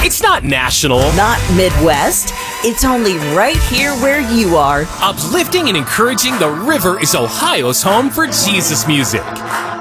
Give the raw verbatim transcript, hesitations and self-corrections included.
It's not national. Not Midwest. It's only right here where you are. Uplifting and encouraging, the river is Ohio's home for Jesus music.